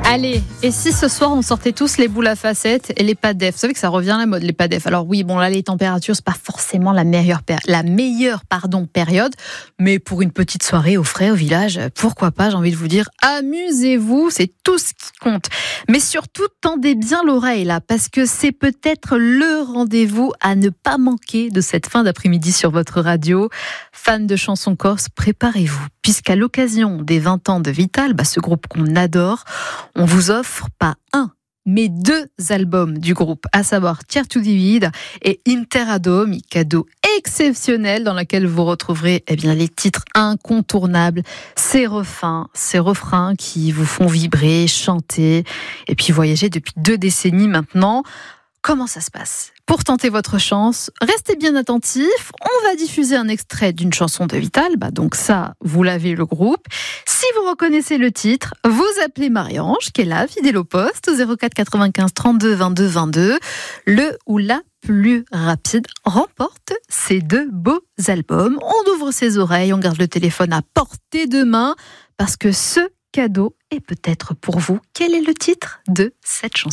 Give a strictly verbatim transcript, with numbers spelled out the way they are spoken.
Allez, et si ce soir on sortait tous les boules à facettes et les padef? Vous savez que ça revient à la mode, les padef. Alors oui, bon là les températures, c'est pas forcément la meilleure, péri- la meilleure pardon, période, mais pour une petite soirée au frais au village, pourquoi pas, j'ai envie de vous dire, amusez-vous, c'est tout ce qui compte. Mais surtout, tendez bien l'oreille là, parce que c'est peut-être le rendez-vous à ne pas manquer de cette fin d'après-midi sur votre radio. Fans de chansons corse, préparez-vous, puisqu'à l'occasion des vingt ans de Vital, bah, ce groupe qu'on adore, on vous offre pas un, mais deux albums du groupe, à savoir Tear to Divide et Interadome, cadeau exceptionnel dans lequel vous retrouverez eh bien, les titres incontournables, ces refrains, ces refrains qui vous font vibrer, chanter et puis voyager depuis deux décennies maintenant. Comment ça se passe ? Pour tenter votre chance, restez bien attentifs. On va diffuser un extrait d'une chanson de Vital. Bah donc ça, vous l'avez le groupe. Si vous reconnaissez le titre, vous appelez Marie-Ange, qui est là, fidèle au poste, au zéro quatre quatre-vingt-quinze trente-deux vingt-deux vingt-deux. Le ou la plus rapide remporte ces deux beaux albums. On ouvre ses oreilles, on garde le téléphone à portée de main, parce que ce cadeau est peut-être pour vous. Quel est le titre de cette chanson ?